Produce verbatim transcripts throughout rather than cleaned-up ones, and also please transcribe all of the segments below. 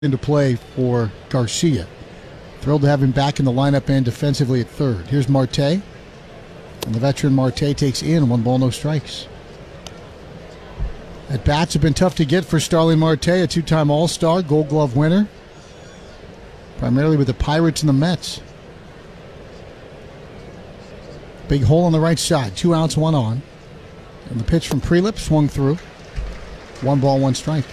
into play for Garcia. Thrilled to have him back in the lineup and defensively at third. Here's Marte. And the veteran Marte takes in one ball, no strikes. At bats have been tough to get for Starling Marte, a two-time All-Star, Gold Glove winner. Primarily with the Pirates and the Mets. Big hole on the right side. Two outs, one on. And the pitch from Prelip swung through. One ball, one strike.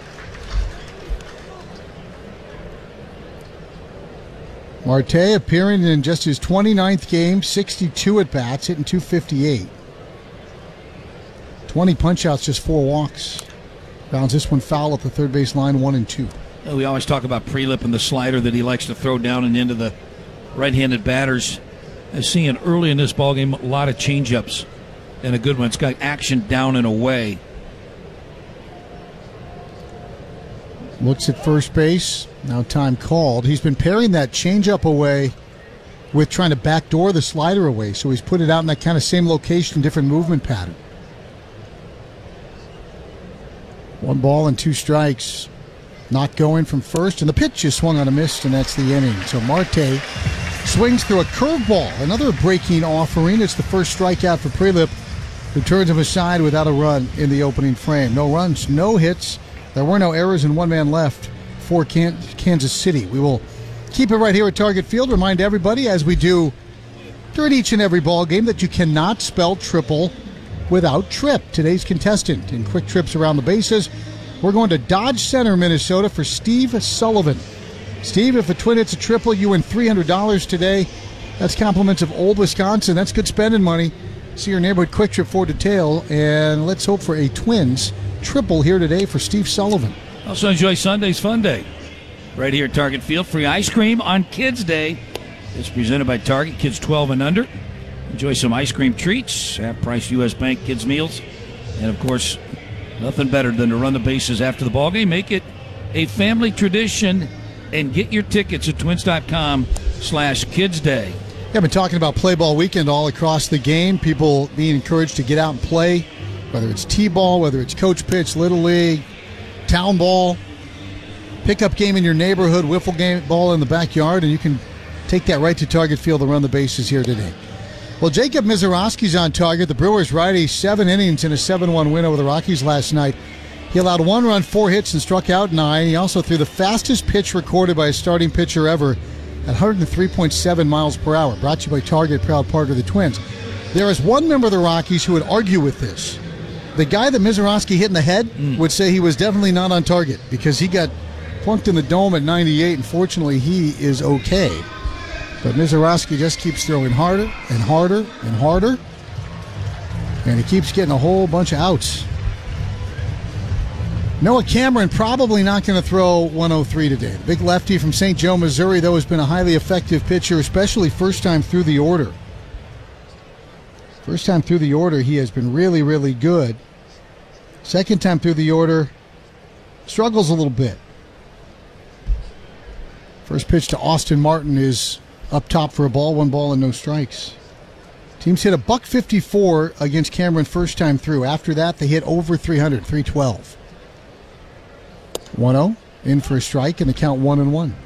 Marte appearing in just his twenty-ninth game, sixty-two at-bats, hitting two fifty-eight. twenty punch-outs, just four walks. Bounds this one foul at the third base line, one and two. We always talk about Prelip and the slider that he likes to throw down and into the right-handed batters. I see in early in this ballgame a lot of change-ups and a good one. It's got action down and away. Looks at first base. Now time called. He's been pairing that changeup away with trying to backdoor the slider away. So he's put it out in that kind of same location, different movement pattern. One ball and two strikes. Not going from first. And the pitch just swung on a miss, and that's the inning. So Marte swings through a curveball. Another breaking offering. It's the first strikeout for Prelip, who turns him aside without a run in the opening frame. No runs, no hits. There were no errors and one man left for Kansas City. We will keep it right here at Target Field. Remind everybody, as we do during each and every ball game, that you cannot spell triple without trip. Today's contestant in quick trips around the bases, we're going to Dodge Center, Minnesota for Steve Sullivan. Steve, if a Twin hits a triple, you win three hundred dollars today. That's compliments of Old Wisconsin. That's good spending money. See your neighborhood Quick Trip for detail, and let's hope for a Twins triple here today for Steve Sullivan. Also enjoy Sunday's Fun Day. Right here at Target Field. Free ice cream on Kids Day. It's presented by Target. Kids twelve and under. Enjoy some ice cream treats. Half-price U S Bank Kids meals. And, of course, nothing better than to run the bases after the ballgame. Make it a family tradition and get your tickets at twins.com slash kids day. Yeah, I've been talking about play ball weekend all across the game. People being encouraged to get out and play. Whether it's T-ball, whether it's coach pitch, Little League, town ball, pickup game in your neighborhood, wiffle game ball in the backyard, and you can take that right to Target Field and run the bases here today. Well, Jacob Misiorowski's on target. The Brewers righty, seven innings in a seven one win over the Rockies last night. He allowed one run, four hits, and struck out nine. He also threw the fastest pitch recorded by a starting pitcher ever at one oh three point seven miles per hour. Brought to you by Target, proud partner of the Twins. There is one member of the Rockies who would argue with this. The guy that Misiorowski hit in the head mm. would say he was definitely not on target because he got plunked in the dome at ninety-eight, and fortunately he is okay. But Misiorowski just keeps throwing harder and harder and harder, and he keeps getting a whole bunch of outs. Noah Cameron probably not going to throw one oh three today. The big lefty from Saint Joe, Missouri, though, has been a highly effective pitcher, especially first time through the order. First time through the order, he has been really, really good. Second time through the order, struggles a little bit. First pitch to Austin Martin is up top for a ball, one ball and no strikes. Teams hit a buck fifty-four against Cameron first time through. After that, they hit over three hundred, three twelve. one oh, in for a strike, and the count one and one.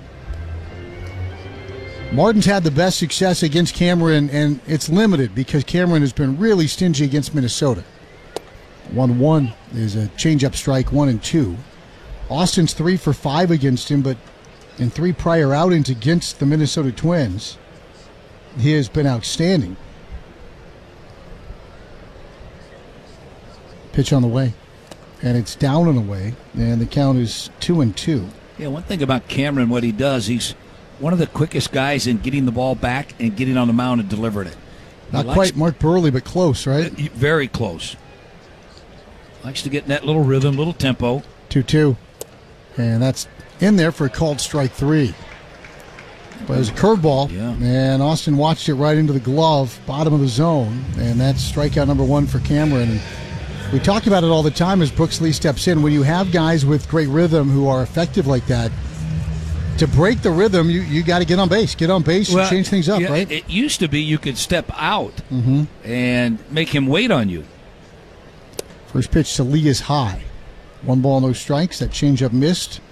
Martin's had the best success against Cameron, and it's limited because Cameron has been really stingy against Minnesota. one one is a changeup strike, one and two. Austin's three for five against him, but in three prior outings against the Minnesota Twins, he has been outstanding. Pitch on the way, and it's down and away, and the count is two and two. Yeah, one thing about Cameron, what he does, he's one of the quickest guys in getting the ball back and getting on the mound and delivering it. Not likes, quite Mark Burley, but close, right? Very close. Likes to get in that little rhythm, little tempo. two two. And that's in there for a called strike three. But it was a curveball, yeah. And Austin watched it right into the glove, bottom of the zone, and that's strikeout number one for Cameron. And we talk about it all the time as Brooks Lee steps in. When you have guys with great rhythm who are effective like that, to break the rhythm, you, you got to get on base. Get on base well, and change things up, yeah, right? It used to be you could step out mm-hmm. and make him wait on you. First pitch to Lee is high. One ball, no strikes. That changeup missed.